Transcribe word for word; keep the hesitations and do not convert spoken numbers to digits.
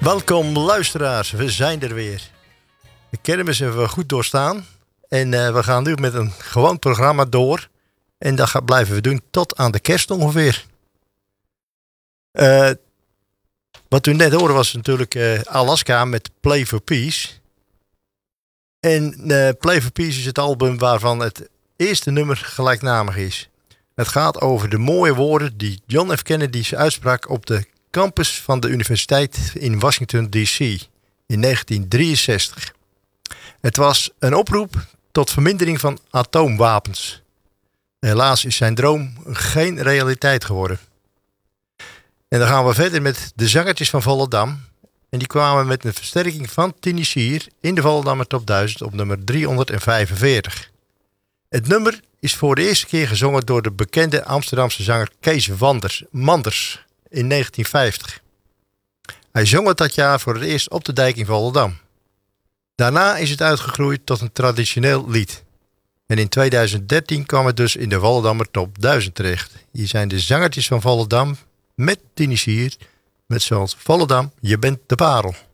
Welkom luisteraars, we zijn er weer. De kermis hebben we goed doorstaan. En uh, we gaan nu met een gewoon programma door. En dat gaan blijven we doen tot aan de kerst ongeveer. Uh, wat u net hoorde was natuurlijk uh, Alaska met Play for Peace. En uh, Play for Peace is het album waarvan het eerste nummer gelijknamig is. Het gaat over de mooie woorden die John F. Kennedy uitsprak op de campus van de universiteit in Washington D C in negentien drieënzestig. Het was een oproep tot vermindering van atoomwapens. Helaas is zijn droom geen realiteit geworden. En dan gaan we verder met de zangertjes van Volendam. En die kwamen met een versterking van Tini Sier in de Volendammer Top duizend op nummer driehonderdvijfenveertig. Het nummer is voor de eerste keer gezongen door de bekende Amsterdamse zanger Kees Wanders, Manders in negentien vijftig. Hij zong het dat jaar voor het eerst op de dijk in Volendam. Daarna is het uitgegroeid tot een traditioneel lied. En in tweeduizend dertien kwam het dus in de Volendammer Top duizend terecht. Hier zijn de zangertjes van Volendam met Tini Sier met zoals Volendam, je bent de parel.